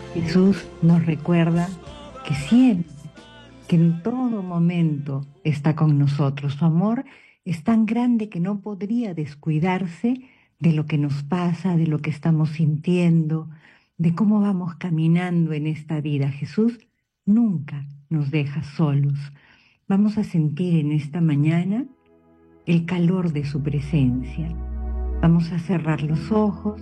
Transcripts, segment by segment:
Jesús nos recuerda que siempre, que en todo momento está con nosotros. Su amor es tan grande que no podría descuidarse de lo que nos pasa, de lo que estamos sintiendo, de cómo vamos caminando en esta vida. Jesús nunca nos deja solos. Vamos a sentir en esta mañana el calor de su presencia. Vamos a cerrar los ojos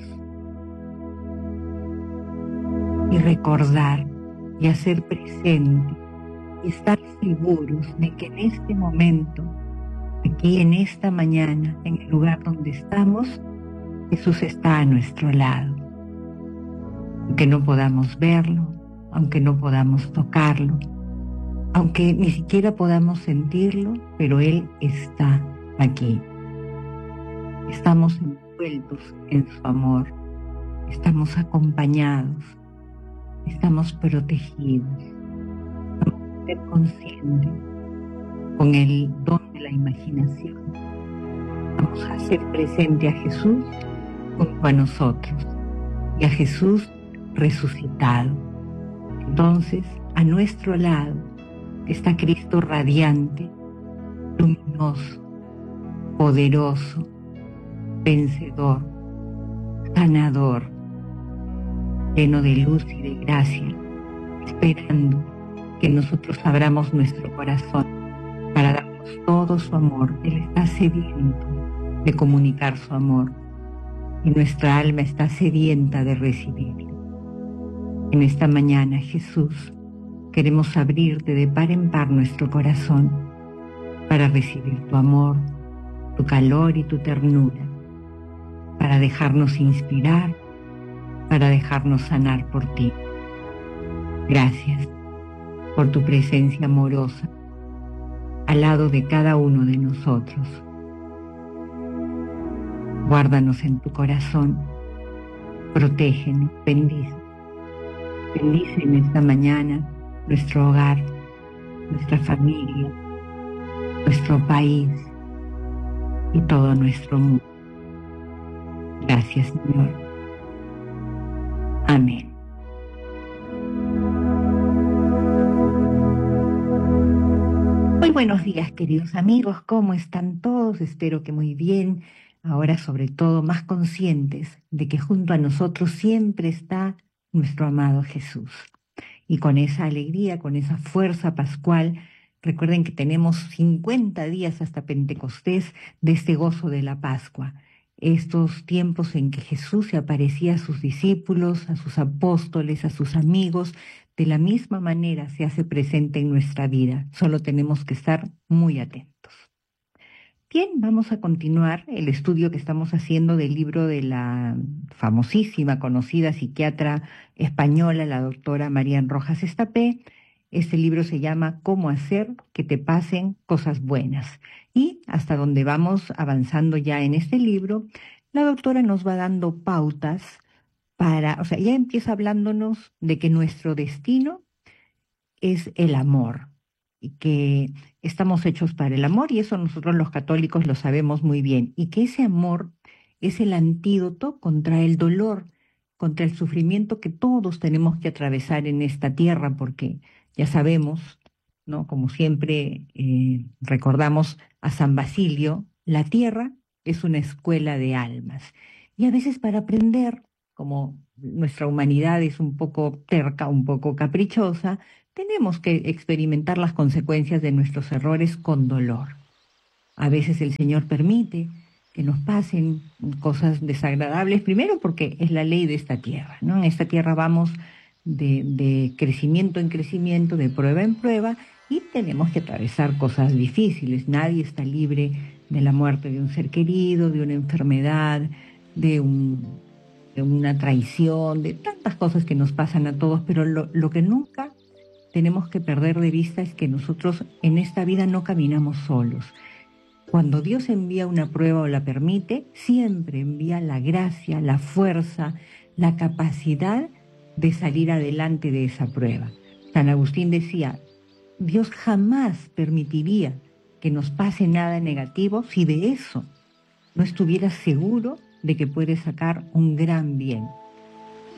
y recordar y hacer presente y estar seguros de que en este momento, aquí en esta mañana, en el lugar donde estamos, Jesús está a nuestro lado. Aunque no podamos verlo, aunque no podamos tocarlo, aunque ni siquiera podamos sentirlo, pero Él está aquí. Estamos envueltos en su amor, estamos acompañados, estamos protegidos. Vamos a ser conscientes con el don de la imaginación. Vamos a hacer presente a Jesús junto a nosotros y a Jesús resucitado. Entonces, a nuestro lado está Cristo radiante, luminoso, poderoso, vencedor, sanador, lleno de luz y de gracia, esperando que nosotros abramos nuestro corazón para darnos todo su amor. Él está sediento de comunicar su amor y nuestra alma está sedienta de recibirlo. En esta mañana, Jesús, queremos abrirte de par en par nuestro corazón para recibir tu amor, tu calor y tu ternura, para dejarnos inspirar, para dejarnos sanar por ti. Gracias por tu presencia amorosa al lado de cada uno de nosotros. Guárdanos en tu corazón, protégenos, bendice. Bendice en esta mañana nuestro hogar, nuestra familia, nuestro país y todo nuestro mundo. Gracias, Señor. Amén. Muy buenos días, queridos amigos. ¿Cómo están todos? Espero que muy bien. Ahora, sobre todo, más conscientes de que junto a nosotros siempre está nuestro amado Jesús. Y con esa alegría, con esa fuerza pascual, recuerden que tenemos 50 días hasta Pentecostés de este gozo de la Pascua. Estos tiempos en que Jesús se aparecía a sus discípulos, a sus apóstoles, a sus amigos, de la misma manera se hace presente en nuestra vida. Solo tenemos que estar muy atentos. Bien, vamos a continuar el estudio que estamos haciendo del libro de la famosísima, conocida psiquiatra española, la doctora Marian Rojas Estapé. Este libro se llama ¿Cómo hacer que te pasen cosas buenas? Y hasta donde vamos avanzando ya en este libro, la doctora nos va dando pautas ya empieza hablándonos de que nuestro destino es el amor y que estamos hechos para el amor, y eso nosotros los católicos lo sabemos muy bien, y que ese amor es el antídoto contra el dolor, contra el sufrimiento que todos tenemos que atravesar en esta tierra, porque ya sabemos, ¿no? Como siempre recordamos a San Basilio, la tierra es una escuela de almas, y a veces para aprender, como nuestra humanidad es un poco terca, un poco caprichosa, tenemos que experimentar las consecuencias de nuestros errores con dolor. A veces el Señor permite que nos pasen cosas desagradables, primero porque es la ley de esta tierra, ¿no? En esta tierra vamos de crecimiento en crecimiento, de prueba en prueba, y tenemos que atravesar cosas difíciles. Nadie está libre de la muerte de un ser querido, de una enfermedad, de una traición, de tantas cosas que nos pasan a todos, pero lo que nunca tenemos que perder de vista es que nosotros en esta vida no caminamos solos. Cuando Dios envía una prueba o la permite, siempre envía la gracia, la fuerza, la capacidad de salir adelante de esa prueba. San Agustín decía, Dios jamás permitiría que nos pase nada negativo si de eso no estuviera seguro de que puede sacar un gran bien.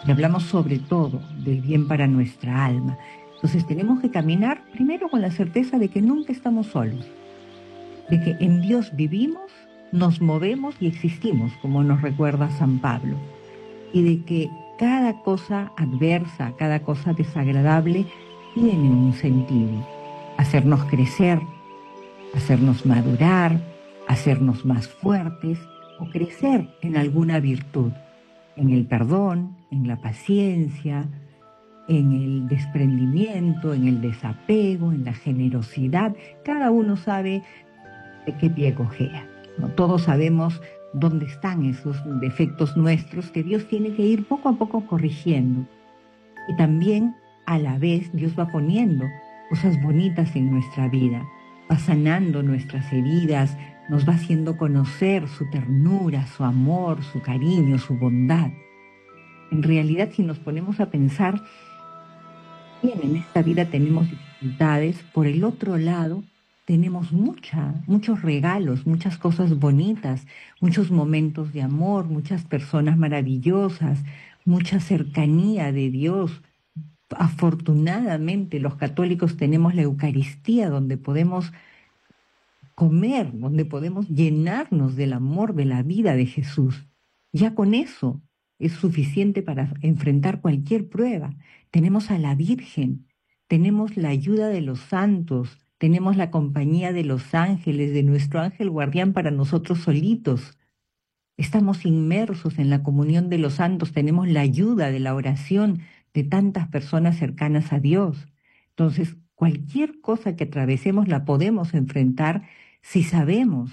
y hablamos sobre todo del bien para nuestra alma. Entonces tenemos que caminar primero con la certeza de que nunca estamos solos, de que en Dios vivimos, nos movemos y existimos, como nos recuerda San Pablo, y de que cada cosa adversa, cada cosa desagradable tiene un sentido: hacernos crecer, hacernos madurar, hacernos más fuertes o crecer en alguna virtud, en el perdón, en la paciencia, en el desprendimiento, en el desapego, en la generosidad. Cada uno sabe de qué pie cojea, ¿no? Todos sabemos dónde están esos defectos nuestros que Dios tiene que ir poco a poco corrigiendo. Y también a la vez Dios va poniendo cosas bonitas en nuestra vida, va sanando nuestras heridas, nos va haciendo conocer su ternura, su amor, su cariño, su bondad. En realidad, si nos ponemos a pensar, bien, en esta vida tenemos dificultades, por el otro lado tenemos muchos regalos, muchas cosas bonitas, muchos momentos de amor, muchas personas maravillosas, mucha cercanía de Dios. Afortunadamente los católicos tenemos la Eucaristía, donde podemos comer, donde podemos llenarnos del amor de la vida de Jesús. Ya con eso es suficiente para enfrentar cualquier prueba. Tenemos a la Virgen, tenemos la ayuda de los santos, tenemos la compañía de los ángeles, de nuestro ángel guardián para nosotros solitos. Estamos inmersos en la comunión de los santos, tenemos la ayuda de la oración de tantas personas cercanas a Dios. Entonces, cualquier cosa que atravesemos la podemos enfrentar si sabemos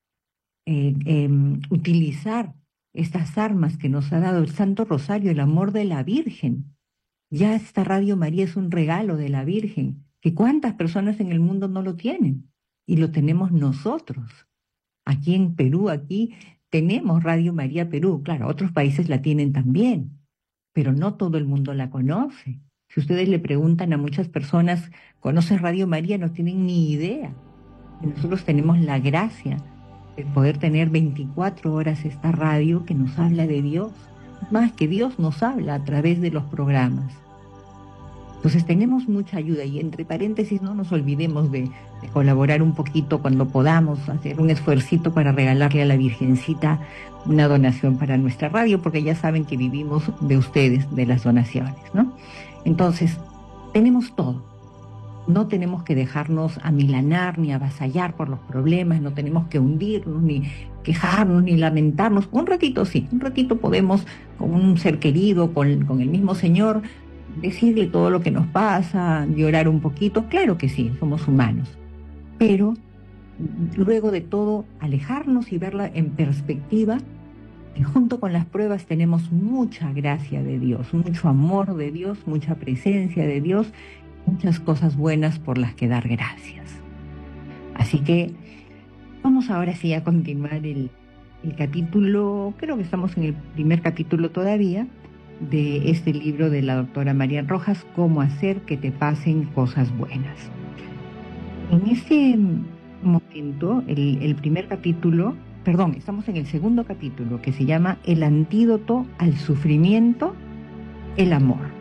utilizar estas armas que nos ha dado el Santo Rosario, el amor de la Virgen. Ya esta Radio María es un regalo de la Virgen, que cuántas personas en el mundo no lo tienen, y lo tenemos nosotros. Aquí en Perú, aquí tenemos Radio María Perú. Claro, otros países la tienen también, pero no todo el mundo la conoce. Si ustedes le preguntan a muchas personas, ¿conoces Radio María? No tienen ni idea. Y nosotros tenemos la gracia de poder tener 24 horas esta radio que nos habla de Dios, más que Dios nos habla a través de los programas. Entonces tenemos mucha ayuda, y entre paréntesis no nos olvidemos de colaborar un poquito cuando podamos, hacer un esfuercito para regalarle a la Virgencita una donación para nuestra radio, porque ya saben que vivimos de ustedes, de las donaciones, ¿no? Entonces, tenemos todo. No tenemos que dejarnos amilanar ni avasallar por los problemas, no tenemos que hundirnos, ni quejarnos, ni lamentarnos. Un ratito sí, un ratito podemos, con un ser querido, con el mismo Señor, decirle todo lo que nos pasa, llorar un poquito. Claro que sí, somos humanos. Pero luego de todo, alejarnos y verla en perspectiva, y junto con las pruebas tenemos mucha gracia de Dios, mucho amor de Dios, mucha presencia de Dios, muchas cosas buenas por las que dar gracias. Así que vamos ahora sí a continuar el capítulo, creo que estamos en el primer capítulo todavía, de este libro de la doctora María Rojas, Cómo hacer que te pasen cosas buenas. En este momento, el primer capítulo, perdón, estamos en el segundo capítulo, que se llama El antídoto al sufrimiento, el amor.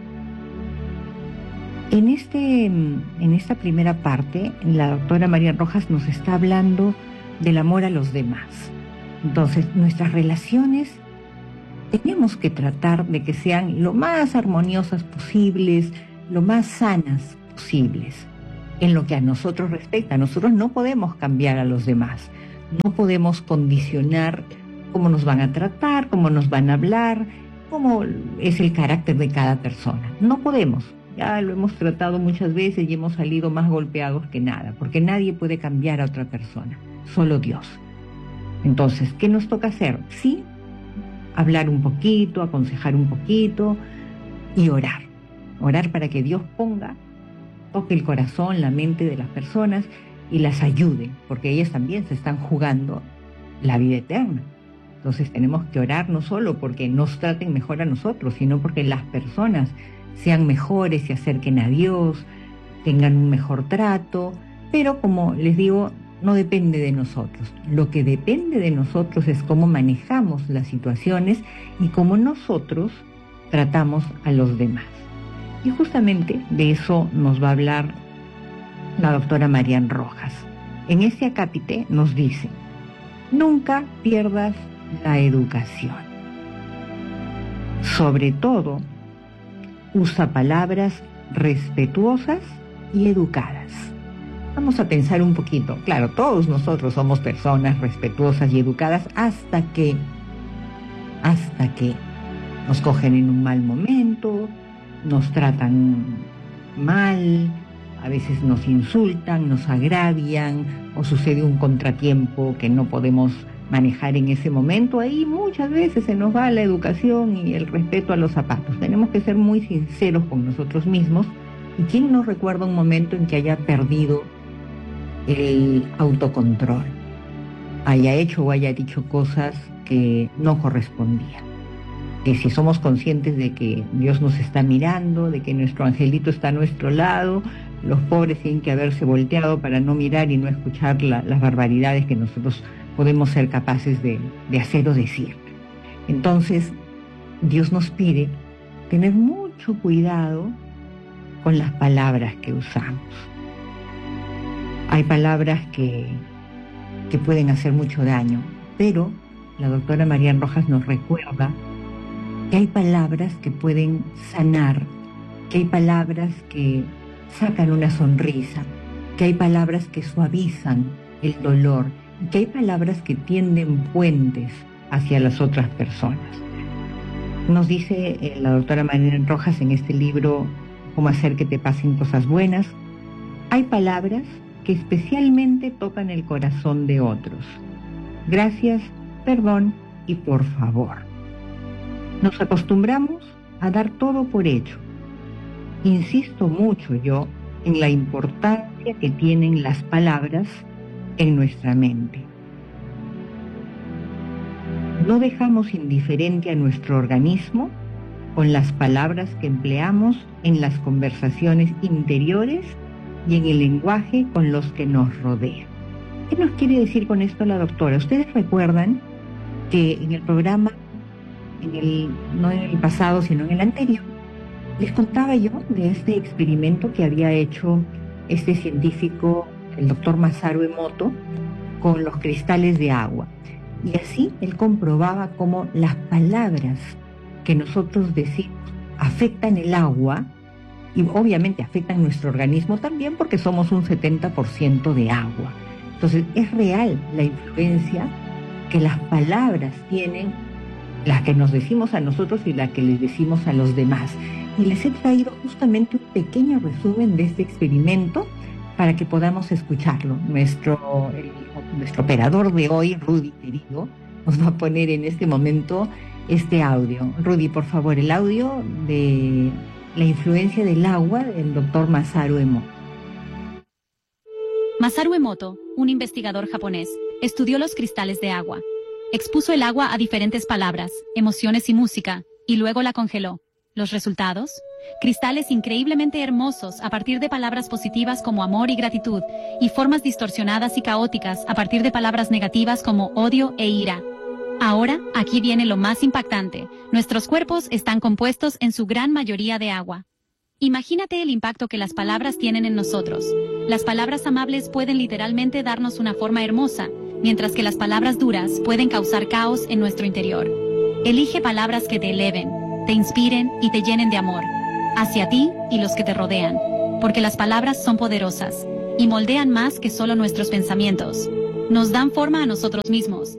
En esta primera parte, la doctora María Rojas nos está hablando del amor a los demás. Entonces, nuestras relaciones tenemos que tratar de que sean lo más armoniosas posibles, lo más sanas posibles. En lo que a nosotros respecta, nosotros no podemos cambiar a los demás, no podemos condicionar cómo nos van a tratar, cómo nos van a hablar, cómo es el carácter de cada persona. No podemos. Ya lo hemos tratado muchas veces y hemos salido más golpeados que nada, porque nadie puede cambiar a otra persona, solo Dios. Entonces, ¿qué nos toca hacer? Sí, hablar un poquito, aconsejar un poquito y orar. Orar para que Dios toque el corazón, la mente de las personas y las ayude, porque ellas también se están jugando la vida eterna. Entonces tenemos que orar no solo porque nos traten mejor a nosotros, sino porque las personas sean mejores, se acerquen a Dios, tengan un mejor trato, pero como les digo, no depende de nosotros. Lo que depende de nosotros es cómo manejamos las situaciones y cómo nosotros tratamos a los demás. Y justamente de eso nos va a hablar la doctora Marian Rojas. En este acápite nos dice: nunca pierdas la educación. Sobre todo, usa palabras respetuosas y educadas. Vamos a pensar un poquito. Claro, todos nosotros somos personas respetuosas y educadas hasta que nos cogen en un mal momento, nos tratan mal, a veces nos insultan, nos agravian o sucede un contratiempo que no podemos manejar en ese momento. Ahí muchas veces se nos va la educación y el respeto a los zapatos. Tenemos que ser muy sinceros con nosotros mismos. ¿Y quién no recuerda un momento en que haya perdido el autocontrol, haya hecho o haya dicho cosas que no correspondían? Que si somos conscientes de que Dios nos está mirando, de que nuestro angelito está a nuestro lado, los pobres tienen que haberse volteado para no mirar y no escuchar las barbaridades que nosotros podemos ser capaces de hacer o decir. Entonces, Dios nos pide tener mucho cuidado con las palabras que usamos. Hay palabras que pueden hacer mucho daño, pero la doctora Marian Rojas nos recuerda que hay palabras que pueden sanar, que hay palabras que sacan una sonrisa, que hay palabras que suavizan el dolor, y que hay palabras que tienden puentes hacia las otras personas. Nos dice la doctora Marian Rojas en este libro, Cómo hacer que te pasen cosas buenas, hay palabras que especialmente tocan el corazón de otros. Gracias, perdón y por favor. Nos acostumbramos a dar todo por hecho. Insisto mucho yo en la importancia que tienen las palabras en nuestra mente. No dejamos indiferente a nuestro organismo con las palabras que empleamos en las conversaciones interiores y en el lenguaje con los que nos rodean. ¿Qué nos quiere decir con esto la doctora? Ustedes recuerdan que en el programa, no en el pasado, sino en el anterior, les contaba yo de este experimento que había hecho este científico, el doctor Masaru Emoto, con los cristales de agua. Y así él comprobaba cómo las palabras que nosotros decimos afectan el agua y obviamente afectan nuestro organismo también, porque somos un 70% de agua. Entonces es real la influencia que las palabras tienen, las que nos decimos a nosotros y las que les decimos a los demás. Y les he traído justamente un pequeño resumen de este experimento para que podamos escucharlo. Nuestro operador de hoy, Rudy querido, nos va a poner en este momento este audio. Rudy, por favor, el audio de la influencia del agua del doctor Masaru Emoto. Masaru Emoto, un investigador japonés, estudió los cristales de agua. Expuso el agua a diferentes palabras, emociones y música, y luego la congeló. ¿Los resultados? Cristales increíblemente hermosos a partir de palabras positivas como amor y gratitud, y formas distorsionadas y caóticas a partir de palabras negativas como odio e ira. Ahora, aquí viene lo más impactante. Nuestros cuerpos están compuestos en su gran mayoría de agua. Imagínate el impacto que las palabras tienen en nosotros. Las palabras amables pueden literalmente darnos una forma hermosa, mientras que las palabras duras pueden causar caos en nuestro interior. Elige palabras que te eleven, te inspiren y te llenen de amor, hacia ti y los que te rodean, porque las palabras son poderosas y moldean más que solo nuestros pensamientos. Nos dan forma a nosotros mismos.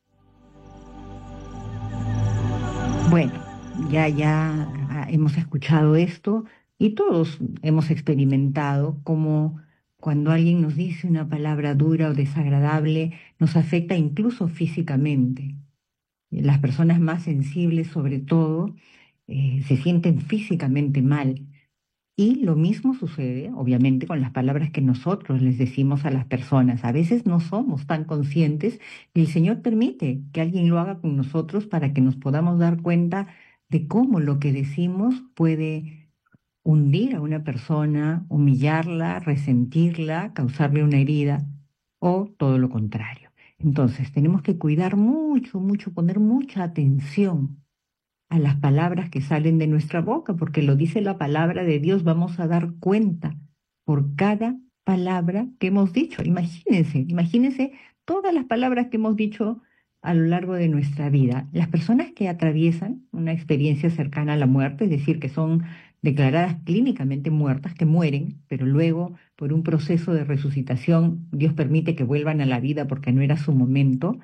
Bueno, ya hemos escuchado esto y todos hemos experimentado cómo cuando alguien nos dice una palabra dura o desagradable nos afecta incluso físicamente. Las personas más sensibles, sobre todo, se sienten físicamente mal. Y lo mismo sucede, obviamente, con las palabras que nosotros les decimos a las personas. A veces no somos tan conscientes y el Señor permite que alguien lo haga con nosotros para que nos podamos dar cuenta de cómo lo que decimos puede hundir a una persona, humillarla, resentirla, causarle una herida o todo lo contrario. Entonces, tenemos que cuidar mucho, mucho, poner mucha atención a las palabras que salen de nuestra boca, porque lo dice la palabra de Dios, vamos a dar cuenta por cada palabra que hemos dicho. Imagínense todas las palabras que hemos dicho a lo largo de nuestra vida. Las personas que atraviesan una experiencia cercana a la muerte, es decir, que son declaradas clínicamente muertas, que mueren, pero luego por un proceso de resucitación Dios permite que vuelvan a la vida porque no era su momento,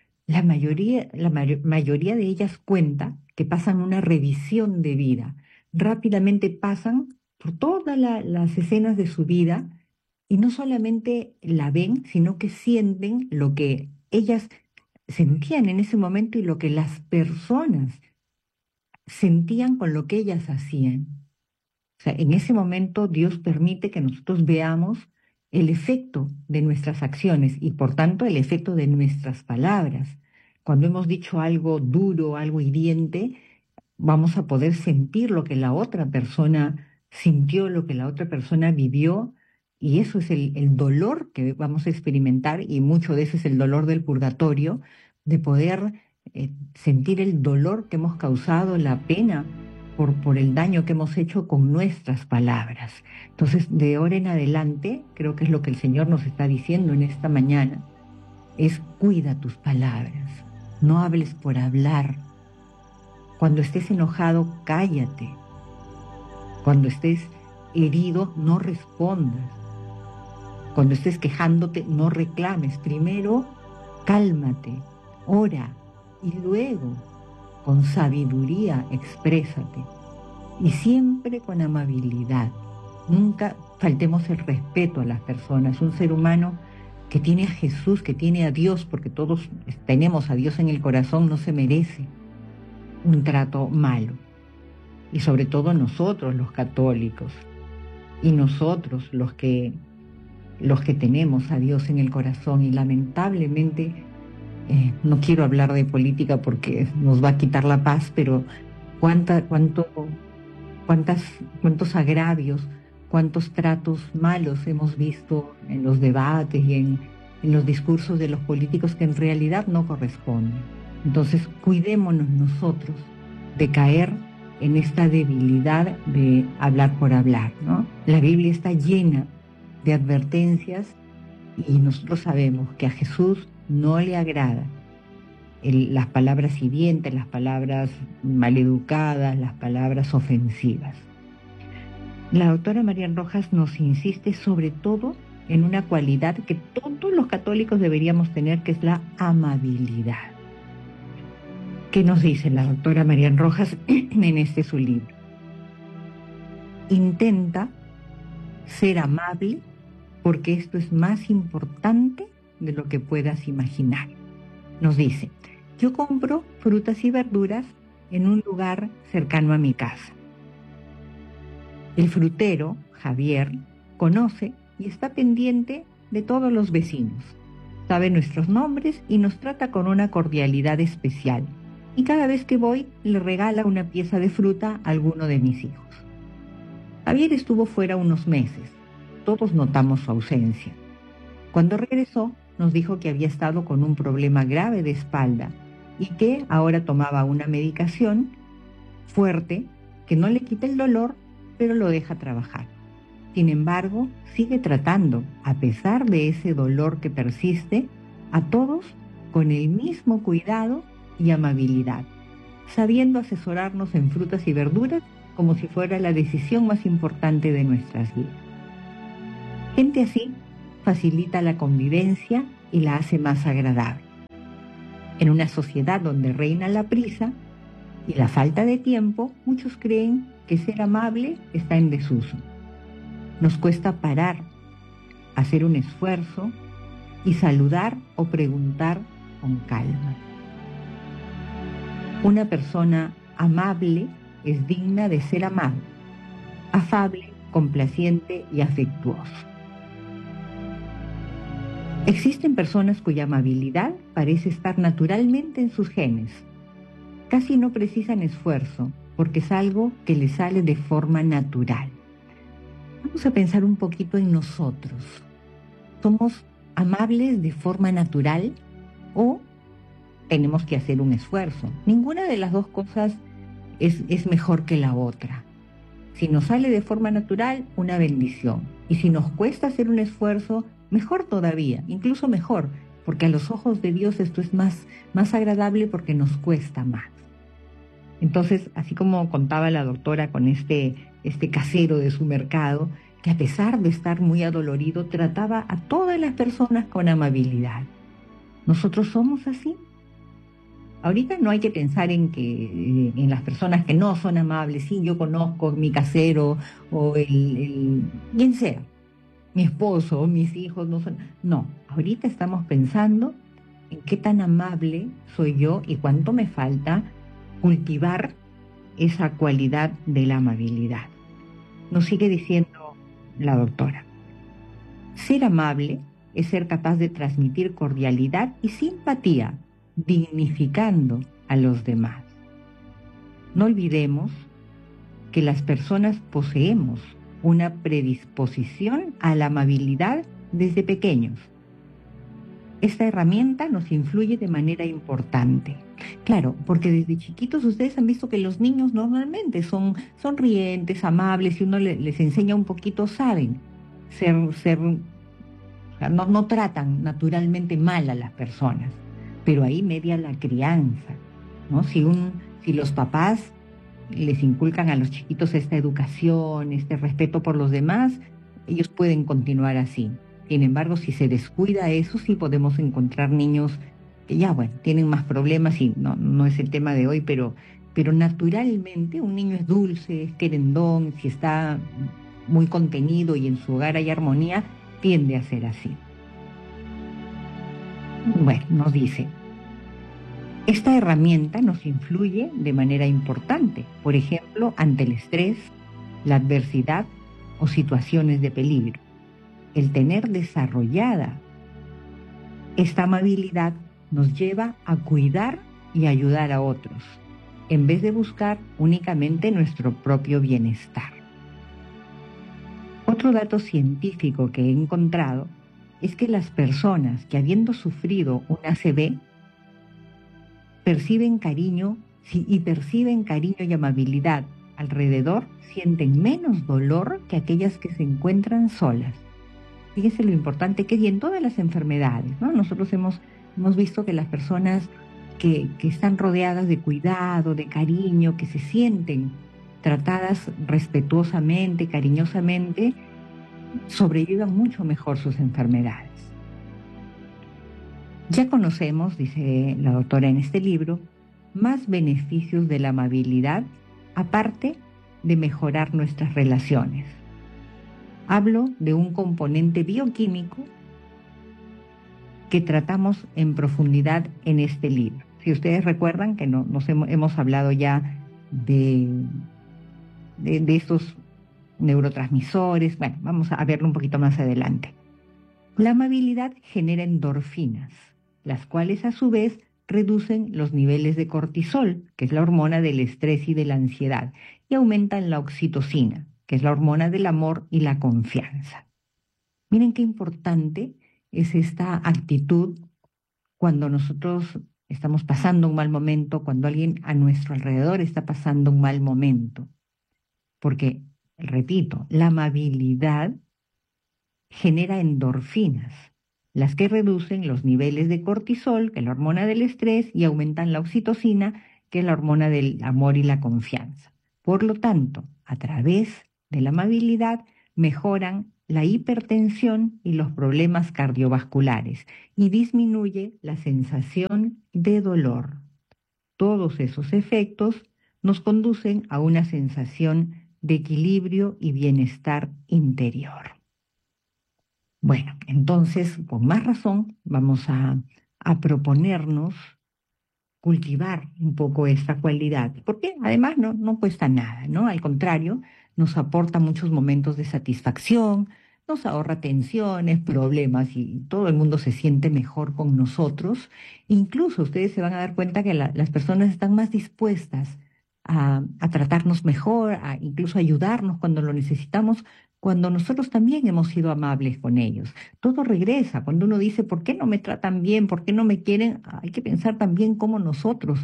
la mayoría de ellas cuenta que pasan una revisión de vida. Rápidamente pasan por todas las escenas de su vida y no solamente la ven, sino que sienten lo que ellas sentían en ese momento y lo que las personas sentían con lo que ellas hacían. O sea, en ese momento Dios permite que nosotros veamos el efecto de nuestras acciones y por tanto el efecto de nuestras palabras. Cuando hemos dicho algo duro, algo hiriente, vamos a poder sentir lo que la otra persona sintió, lo que la otra persona vivió, y eso es el dolor que vamos a experimentar, y mucho de ese es el dolor del purgatorio, de poder sentir el dolor que hemos causado, la pena por el daño que hemos hecho con nuestras palabras. Entonces, de ahora en adelante, creo que es lo que el Señor nos está diciendo en esta mañana, es cuida tus palabras, no hables por hablar. Cuando estés enojado, cállate. Cuando estés herido, no respondas. Cuando estés quejándote, no reclames. Primero, cálmate, ora y luego, con sabiduría, exprésate. Y siempre con amabilidad. Nunca faltemos el respeto a las personas. Un ser humano que tiene a Jesús, que tiene a Dios, porque todos tenemos a Dios en el corazón, no se merece un trato malo. Y sobre todo nosotros los católicos y nosotros los que tenemos a Dios en el corazón, y lamentablemente no quiero hablar de política porque nos va a quitar la paz, pero cuántos agravios, cuántos tratos malos hemos visto en los debates y en los discursos de los políticos que en realidad no corresponden. Entonces, cuidémonos nosotros de caer en esta debilidad de hablar por hablar, ¿no? La Biblia está llena de advertencias y nosotros sabemos que a Jesús no le agrada las palabras hirientes, las palabras maleducadas, las palabras ofensivas. La doctora Marian Rojas nos insiste sobre todo en una cualidad que todos los católicos deberíamos tener, que es la amabilidad. ¿Qué nos dice la doctora Marian Rojas en su libro? Intenta ser amable porque esto es más importante de lo que puedas imaginar. Nos dice, yo compro frutas y verduras en un lugar cercano a mi casa. El frutero, Javier, conoce y está pendiente de todos los vecinos. Sabe nuestros nombres y nos trata con una cordialidad especial. Y cada vez que voy, le regala una pieza de fruta a alguno de mis hijos. Javier estuvo fuera unos meses. Todos notamos su ausencia. Cuando regresó, nos dijo que había estado con un problema grave de espalda y que ahora tomaba una medicación fuerte que no le quita el dolor, pero lo deja trabajar. Sin embargo, sigue tratando, a pesar de ese dolor que persiste, a todos con el mismo cuidado y amabilidad, sabiendo asesorarnos en frutas y verduras como si fuera la decisión más importante de nuestras vidas. Gente así facilita la convivencia y la hace más agradable. En una sociedad donde reina la prisa y la falta de tiempo, muchos creen que ser amable está en desuso. Nos cuesta parar, hacer un esfuerzo y saludar o preguntar con calma. Una persona amable es digna de ser amado, afable, complaciente y afectuoso. Existen personas cuya amabilidad parece estar naturalmente en sus genes. Casi no precisan esfuerzo, porque es algo que les sale de forma natural. Vamos a pensar un poquito en nosotros. ¿Somos amables de forma natural o tenemos que hacer un esfuerzo? Ninguna de las dos cosas es mejor que la otra. Si nos sale de forma natural, una bendición. Y si nos cuesta hacer un esfuerzo, mejor todavía, incluso mejor, porque a los ojos de Dios esto es más agradable porque nos cuesta más. Entonces, así como contaba la doctora con este casero de su mercado, que a pesar de estar muy adolorido, trataba a todas las personas con amabilidad. ¿Nosotros somos así? Ahorita no hay que pensar en las personas que no son amables. Sí, yo conozco mi casero o quien sea, mi esposo o mis hijos no son. No, ahorita estamos pensando en qué tan amable soy yo y cuánto me falta cultivar esa cualidad de la amabilidad. Nos sigue diciendo la doctora. Ser amable es ser capaz de transmitir cordialidad y simpatía, dignificando a los demás. No olvidemos que las personas poseemos una predisposición a la amabilidad desde pequeños. Esta herramienta nos influye de manera importante. Claro, porque desde chiquitos ustedes han visto que los niños normalmente son sonrientes, amables, y uno les enseña un poquito, saben o sea, no tratan naturalmente mal a las personas, pero ahí media la crianza, ¿no? Si los papás les inculcan a los chiquitos esta educación, este respeto por los demás, ellos pueden continuar así. Sin embargo, si se descuida eso, sí podemos encontrar niños que ya, bueno, tienen más problemas y no es el tema de hoy, pero naturalmente un niño es dulce, es querendón, si está muy contenido y en su hogar hay armonía, tiende a ser así. Bueno, nos dice, esta herramienta nos influye de manera importante, por ejemplo, ante el estrés, la adversidad o situaciones de peligro. El tener desarrollada esta amabilidad nos lleva a cuidar y ayudar a otros, en vez de buscar únicamente nuestro propio bienestar. Otro dato científico que he encontrado es que las personas que habiendo sufrido un ACV perciben cariño y amabilidad alrededor, sienten menos dolor que aquellas que se encuentran solas. Fíjese lo importante que es, y en todas las enfermedades, ¿no? Nosotros hemos visto que las personas que están rodeadas de cuidado, de cariño, que se sienten tratadas respetuosamente, cariñosamente, sobrellevan mucho mejor sus enfermedades. Ya conocemos, dice la doctora en este libro, más beneficios de la amabilidad, aparte de mejorar nuestras relaciones. Hablo de un componente bioquímico que tratamos en profundidad en este libro. Si ustedes recuerdan que hemos hablado ya de estos neurotransmisores, bueno, vamos a verlo un poquito más adelante. La amabilidad genera endorfinas, las cuales a su vez reducen los niveles de cortisol, que es la hormona del estrés y de la ansiedad, y aumentan la oxitocina, que es la hormona del amor y la confianza. Miren qué importante es esta actitud cuando nosotros estamos pasando un mal momento, cuando alguien a nuestro alrededor está pasando un mal momento. Porque, repito, la amabilidad genera endorfinas, las que reducen los niveles de cortisol, que es la hormona del estrés, y aumentan la oxitocina, que es la hormona del amor y la confianza. Por lo tanto, a través de la amabilidad mejoran la hipertensión y los problemas cardiovasculares y disminuye la sensación de dolor. Todos esos efectos nos conducen a una sensación de equilibrio y bienestar interior. Bueno, entonces, con más razón, vamos a proponernos cultivar un poco esta cualidad, porque además no cuesta nada, ¿no? Al contrario, nos aporta muchos momentos de satisfacción, nos ahorra tensiones, problemas y todo el mundo se siente mejor con nosotros. Incluso ustedes se van a dar cuenta que las personas están más dispuestas a tratarnos mejor, a incluso ayudarnos cuando lo necesitamos, cuando nosotros también hemos sido amables con ellos. Todo regresa. Cuando uno dice, ¿por qué no me tratan bien? ¿Por qué no me quieren? Hay que pensar también cómo nosotros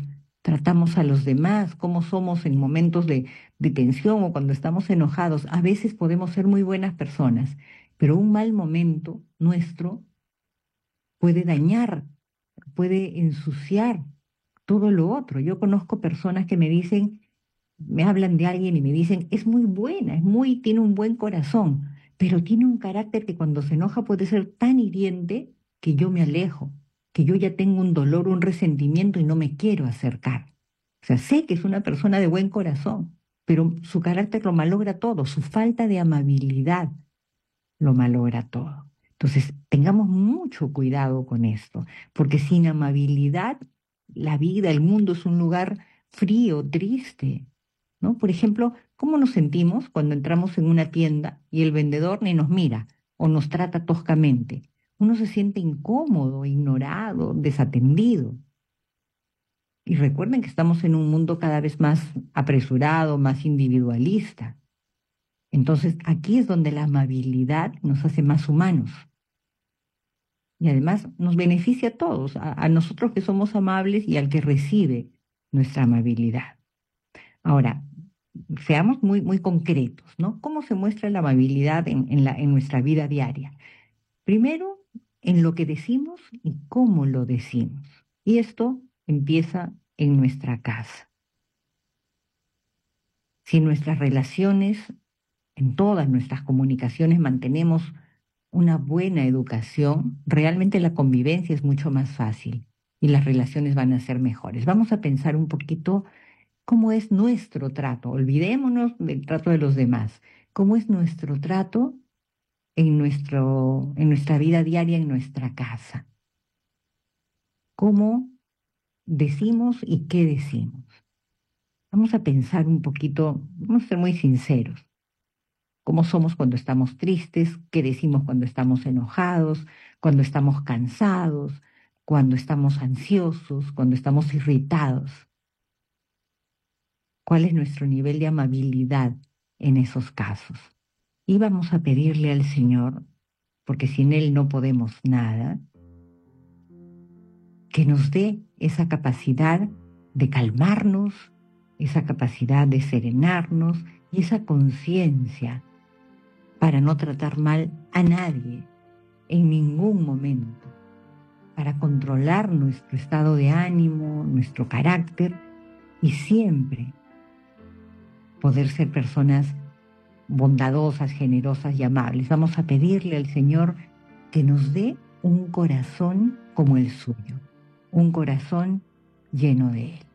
tratamos a los demás, cómo somos en momentos de tensión o cuando estamos enojados. A veces podemos ser muy buenas personas, pero un mal momento nuestro puede dañar, puede ensuciar todo lo otro. Yo conozco personas que me dicen, me hablan de alguien y me dicen, es muy buena, tiene un buen corazón, pero tiene un carácter que cuando se enoja puede ser tan hiriente que yo me alejo, que yo ya tengo un dolor, un resentimiento y no me quiero acercar. O sea, sé que es una persona de buen corazón, pero su carácter lo malogra todo, su falta de amabilidad lo malogra todo. Entonces, tengamos mucho cuidado con esto, porque sin amabilidad, la vida, el mundo es un lugar frío, triste, ¿no? Por ejemplo, ¿cómo nos sentimos cuando entramos en una tienda y el vendedor ni nos mira o nos trata toscamente? Uno se siente incómodo, ignorado, desatendido. Y recuerden que estamos en un mundo cada vez más apresurado, más individualista. Entonces, aquí es donde la amabilidad nos hace más humanos y además nos beneficia a todos, a nosotros que somos amables y al que recibe nuestra amabilidad. Ahora, seamos muy concretos, ¿no? ¿Cómo se muestra la amabilidad en nuestra vida diaria? Primero, en lo que decimos y cómo lo decimos. Y esto empieza en nuestra casa. Si en nuestras relaciones, en todas nuestras comunicaciones mantenemos una buena educación, realmente la convivencia es mucho más fácil y las relaciones van a ser mejores. Vamos a pensar un poquito cómo es nuestro trato. Olvidémonos del trato de los demás. ¿Cómo es nuestro trato en nuestra vida diaria, en nuestra casa? ¿Cómo decimos y qué decimos? Vamos a pensar un poquito, vamos a ser muy sinceros. ¿Cómo somos cuando estamos tristes? ¿Qué decimos cuando estamos enojados? ¿Cuando estamos cansados? ¿Cuando estamos ansiosos? ¿Cuando estamos irritados? ¿Cuál es nuestro nivel de amabilidad en esos casos? Y vamos a pedirle al Señor, porque sin Él no podemos nada, que nos dé esa capacidad de calmarnos, esa capacidad de serenarnos y esa conciencia para no tratar mal a nadie en ningún momento, para controlar nuestro estado de ánimo, nuestro carácter y siempre poder ser personas bondadosas, generosas y amables. Vamos a pedirle al Señor que nos dé un corazón como el suyo, un corazón lleno de Él.